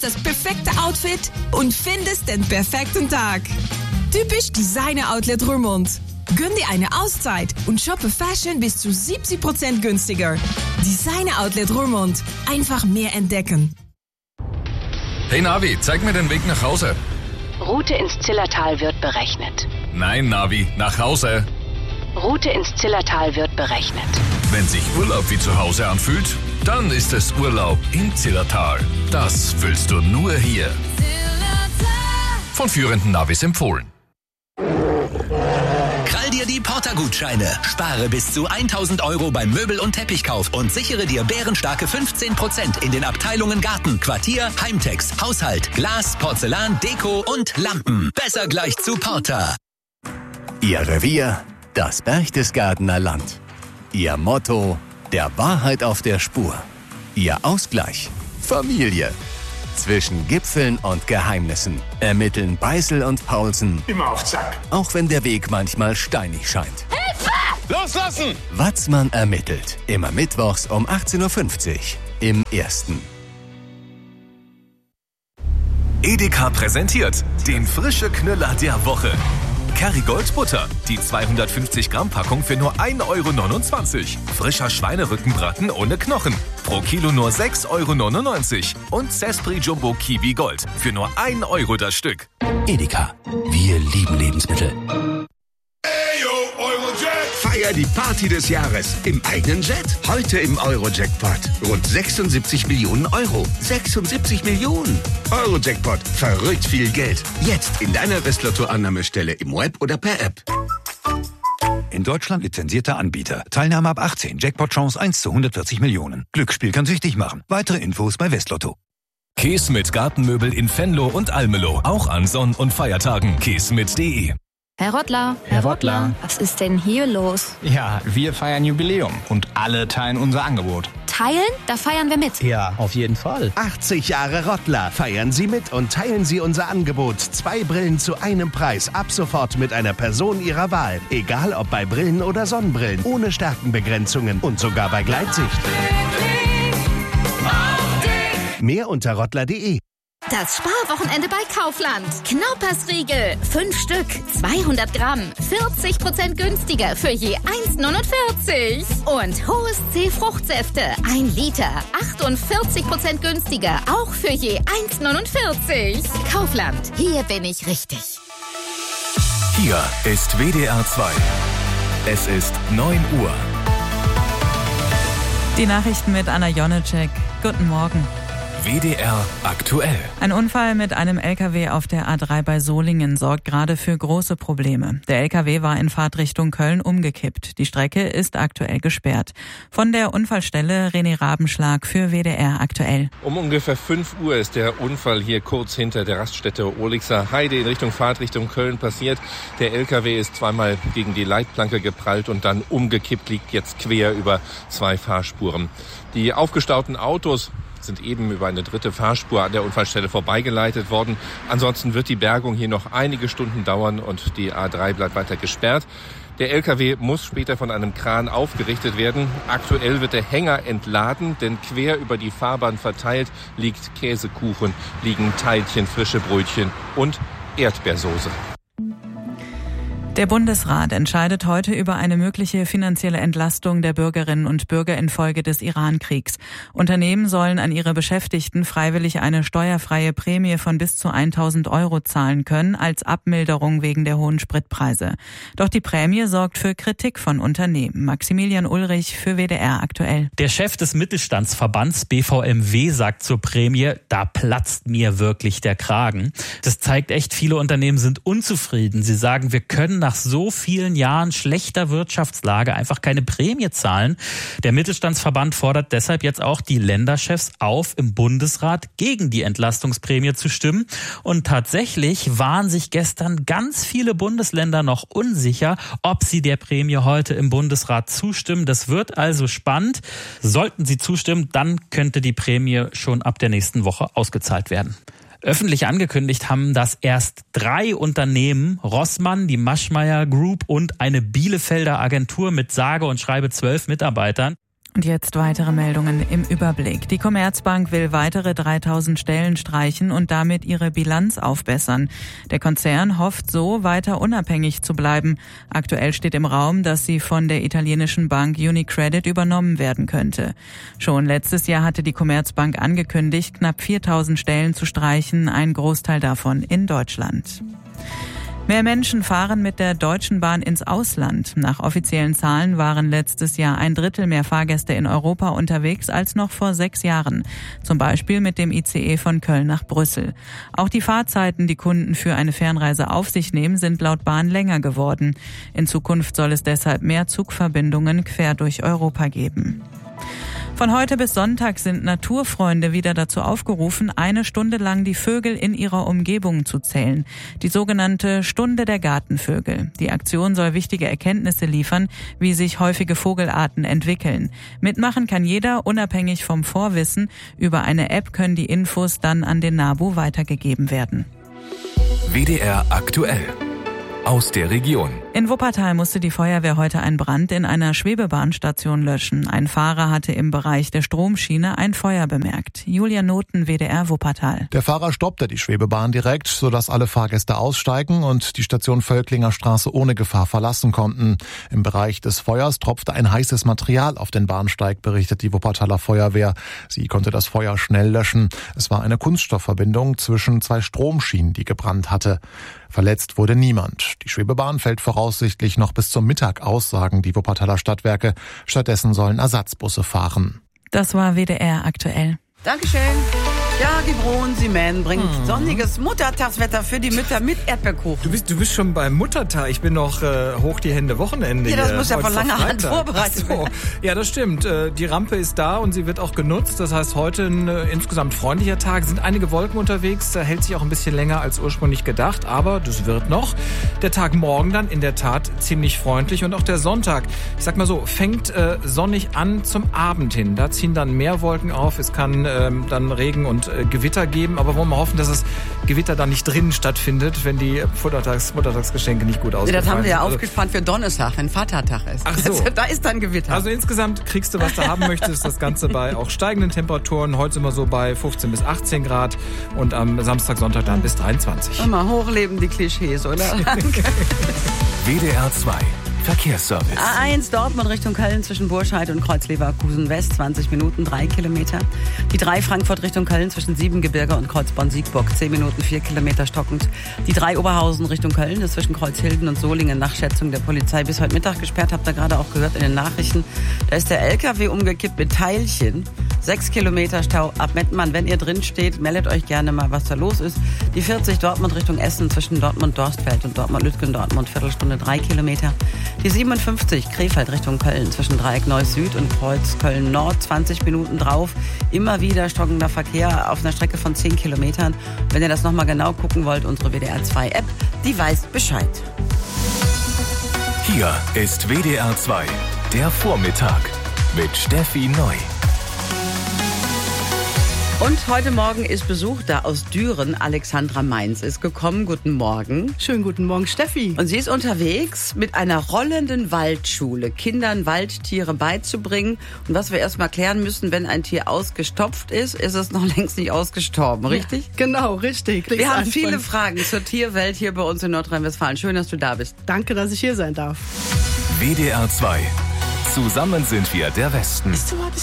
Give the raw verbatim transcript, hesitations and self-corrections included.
Das perfekte Outfit und findest den perfekten Tag. Typisch Designer Outlet Roermond. Gönn dir eine Auszeit und shoppe Fashion bis zu siebzig Prozent günstiger. Designer Outlet Roermond. Einfach mehr entdecken. Hey Navi, zeig mir den Weg nach Hause. Route ins Zillertal wird berechnet. Nein, Navi, nach Hause. Route ins Zillertal wird berechnet. Wenn sich Urlaub wie zu Hause anfühlt, dann ist es Urlaub im Zillertal. Das fühlst du nur hier. Von führenden Navis empfohlen. Krall dir die Porter-Gutscheine. Spare bis zu tausend Euro beim Möbel- und Teppichkauf und sichere dir bärenstarke fünfzehn Prozent in den Abteilungen Garten, Quartier, Heimtex, Haushalt, Glas, Porzellan, Deko und Lampen. Besser gleich zu Porter. Ihr Revier, das Berchtesgadener Land. Ihr Motto, der Wahrheit auf der Spur. Ihr Ausgleich, Familie. Zwischen Gipfeln und Geheimnissen ermitteln Beißel und Paulsen. Immer auf Zack. Auch wenn der Weg manchmal steinig scheint. Hilfe! Loslassen! Watzmann ermittelt. Immer mittwochs um achtzehn Uhr fünfzig im Ersten. Edeka präsentiert den frische Knüller der Woche. Kerrygold Butter, die zweihundertfünfzig Gramm Packung für nur ein Euro neunundzwanzig. Frischer Schweinerückenbraten ohne Knochen, pro Kilo nur sechs Euro neunundneunzig. Und Zespri Jumbo Kiwi Gold für nur ein Euro das Stück. Edeka, wir lieben Lebensmittel. Feier die Party des Jahres im eigenen Jet. Heute im Euro-Jackpot. Rund sechsundsiebzig Millionen Euro. sechsundsiebzig Millionen. Euro-Jackpot. Verrückt viel Geld. Jetzt in deiner Westlotto-Annahmestelle im Web oder per App. In Deutschland lizenzierter Anbieter. Teilnahme ab achtzehn. Jackpot-Chance eins zu hundertvierzig Millionen. Glücksspiel kann süchtig machen. Weitere Infos bei Westlotto. Käse mit Gartenmöbel in Venlo und Almelo. Auch an Sonn- und Feiertagen. käse mit punkt de. Herr Rottler. Herr Rottler. Was ist denn hier los? Ja, wir feiern Jubiläum und alle teilen unser Angebot. Teilen? Da feiern wir mit. Ja, auf jeden Fall. achtzig Jahre Rottler. Feiern Sie mit und teilen Sie unser Angebot. Zwei Brillen zu einem Preis. Ab sofort mit einer Person Ihrer Wahl. Egal ob bei Brillen oder Sonnenbrillen. Ohne Stärkenbegrenzungen und sogar bei Gleitsicht. Mehr unter rottler punkt de. Das Sparwochenende bei Kaufland. Knaupersriegel. Fünf Stück. zweihundert Gramm. vierzig Prozent günstiger für je eins neunundvierzig. Und Hohes C Fruchtsäfte. Ein Liter. achtundvierzig Prozent günstiger. Auch für je eins neunundvierzig. Kaufland. Hier bin ich richtig. Hier ist W D R zwei. Es ist neun Uhr. Die Nachrichten mit Anna Jonecek. Guten Morgen. W D R aktuell. Ein Unfall mit einem L K W auf der A drei bei Solingen sorgt gerade für große Probleme. Der L K W war in Fahrtrichtung Köln umgekippt. Die Strecke ist aktuell gesperrt. Von der Unfallstelle René Rabenschlag für W D R aktuell. Um ungefähr fünf Uhr ist der Unfall hier kurz hinter der Raststätte Olixer Heide in Richtung Fahrtrichtung Köln passiert. Der L K W ist zweimal gegen die Leitplanke geprallt und dann umgekippt, liegt jetzt quer über zwei Fahrspuren. Die aufgestauten Autos sind eben über eine dritte Fahrspur an der Unfallstelle vorbeigeleitet worden. Ansonsten wird die Bergung hier noch einige Stunden dauern und die A drei bleibt weiter gesperrt. Der L K W muss später von einem Kran aufgerichtet werden. Aktuell wird der Hänger entladen, denn quer über die Fahrbahn verteilt liegt Käsekuchen, liegen Teilchen, frische Brötchen und Erdbeersoße. Der Bundesrat entscheidet heute über eine mögliche finanzielle Entlastung der Bürgerinnen und Bürger infolge des Iran-Kriegs. Unternehmen sollen an ihre Beschäftigten freiwillig eine steuerfreie Prämie von bis zu tausend Euro zahlen können, als Abmilderung wegen der hohen Spritpreise. Doch die Prämie sorgt für Kritik von Unternehmen. Maximilian Ulrich für W D R aktuell. Der Chef des Mittelstandsverbands B V M W sagt zur Prämie, da platzt mir wirklich der Kragen. Das zeigt echt, viele Unternehmen sind unzufrieden. Sie sagen, wir können nach so vielen Jahren schlechter Wirtschaftslage einfach keine Prämie zahlen. Der Mittelstandsverband fordert deshalb jetzt auch die Länderchefs auf, im Bundesrat gegen die Entlastungsprämie zu stimmen. Und tatsächlich waren sich gestern ganz viele Bundesländer noch unsicher, ob sie der Prämie heute im Bundesrat zustimmen. Das wird also spannend. Sollten sie zustimmen, dann könnte die Prämie schon ab der nächsten Woche ausgezahlt werden. Öffentlich angekündigt haben das erst drei Unternehmen, Rossmann, die Maschmeyer Group und eine Bielefelder Agentur mit sage und schreibe zwölf Mitarbeitern. Und jetzt weitere Meldungen im Überblick. Die Commerzbank will weitere dreitausend Stellen streichen und damit ihre Bilanz aufbessern. Der Konzern hofft so, weiter unabhängig zu bleiben. Aktuell steht im Raum, dass sie von der italienischen Bank UniCredit übernommen werden könnte. Schon letztes Jahr hatte die Commerzbank angekündigt, knapp viertausend Stellen zu streichen, ein Großteil davon in Deutschland. Mehr Menschen fahren mit der Deutschen Bahn ins Ausland. Nach offiziellen Zahlen waren letztes Jahr ein Drittel mehr Fahrgäste in Europa unterwegs als noch vor sechs Jahren. Zum Beispiel mit dem I C E von Köln nach Brüssel. Auch die Fahrzeiten, die Kunden für eine Fernreise auf sich nehmen, sind laut Bahn länger geworden. In Zukunft soll es deshalb mehr Zugverbindungen quer durch Europa geben. Von heute bis Sonntag sind Naturfreunde wieder dazu aufgerufen, eine Stunde lang die Vögel in ihrer Umgebung zu zählen. Die sogenannte Stunde der Gartenvögel. Die Aktion soll wichtige Erkenntnisse liefern, wie sich häufige Vogelarten entwickeln. Mitmachen kann jeder, unabhängig vom Vorwissen. Über eine App können die Infos dann an den NABU weitergegeben werden. W D R aktuell. Aus der Region. In Wuppertal musste die Feuerwehr heute einen Brand in einer Schwebebahnstation löschen. Ein Fahrer hatte im Bereich der Stromschiene ein Feuer bemerkt. Julia Noten, W D R Wuppertal. Der Fahrer stoppte die Schwebebahn direkt, sodass alle Fahrgäste aussteigen und die Station Völklinger Straße ohne Gefahr verlassen konnten. Im Bereich des Feuers tropfte ein heißes Material auf den Bahnsteig, berichtet die Wuppertaler Feuerwehr. Sie konnte das Feuer schnell löschen. Es war eine Kunststoffverbindung zwischen zwei Stromschienen, die gebrannt hatte. Verletzt wurde niemand. Die Schwebebahn fällt voraussichtlich noch bis zum Mittag aus, sagen die Wuppertaler Stadtwerke. Stattdessen sollen Ersatzbusse fahren. Das war W D R aktuell. Dankeschön. Ja, die Broen Siemens bringt hm. sonniges Muttertagswetter für die Mütter mit Erdbeerkuchen. Du bist, du bist schon beim Muttertag. Ich bin noch äh, hoch die Hände Wochenende. Ja, das hier. muss ja von langer Hand vorbereitet werden. So. Ja, das stimmt. Äh, die Rampe ist da und sie wird auch genutzt. Das heißt, heute ein äh, insgesamt freundlicher Tag. Sind einige Wolken unterwegs. Da hält sich auch ein bisschen länger als ursprünglich gedacht. Aber das wird noch. Der Tag morgen dann in der Tat ziemlich freundlich. Und auch der Sonntag, ich sag mal so, fängt äh, sonnig an zum Abend hin. Da ziehen dann mehr Wolken auf. Es kann äh, dann Regen und äh, Gewitter geben, aber wollen wir hoffen, dass das Gewitter dann nicht drinnen stattfindet, wenn die Muttertags, Muttertagsgeschenke nicht gut ausgefallen sind. Das haben wir ja also, aufgespannt für Donnerstag, wenn Vatertag ist. Ach so. Da ist dann Gewitter. Also insgesamt kriegst du, was du haben möchtest. Das Ganze bei auch steigenden Temperaturen. Heute sind wir so bei fünfzehn bis achtzehn Grad und am Samstag, Sonntag dann bis dreiundzwanzig. Immer hochleben die Klischees, oder? W D R zwei Verkehrsservice. A eins Dortmund Richtung Köln zwischen Burscheid und Kreuz-Leverkusen West, zwanzig Minuten, drei Kilometer. Die drei Frankfurt Richtung Köln zwischen Siebengebirge und Kreuzborn-Siegburg, zehn Minuten, vier Kilometer stockend. Die drei Oberhausen Richtung Köln, das zwischen Kreuzhilden und Solingen nach Schätzung der Polizei bis heute Mittag gesperrt, habt ihr gerade auch gehört in den Nachrichten. Da ist der L K W umgekippt mit Teilchen. Sechs Kilometer Stau ab Mettmann. Wenn ihr drin steht, meldet euch gerne mal, was da los ist. Die vierzig Dortmund Richtung Essen zwischen Dortmund-Dorstfeld und Dortmund-Lütgendortmund, Viertelstunde, drei Kilometer. Die siebenundfünfzig Krefeld Richtung Köln zwischen Dreieck Neuss Süd und Kreuz Köln Nord, zwanzig Minuten drauf. Immer wieder stockender Verkehr auf einer Strecke von zehn Kilometern. Wenn ihr das nochmal genau gucken wollt, unsere W D R zwei App, die weiß Bescheid. Hier ist W D R zwei, der Vormittag mit Steffi Neu. Und heute Morgen ist Besuch da aus Düren. Alexandra Mainz ist gekommen. Guten Morgen. Schönen guten Morgen, Steffi. Und sie ist unterwegs mit einer rollenden Waldschule, Kindern Waldtiere beizubringen. Und was wir erstmal klären müssen, wenn ein Tier ausgestopft ist, ist es noch längst nicht ausgestorben, richtig? Ja, genau, richtig. Wir haben viele Fragen zur Tierwelt hier bei uns in Nordrhein-Westfalen. Schön, dass du da bist. Danke, dass ich hier sein darf. W D R zwei. Zusammen sind wir der Westen.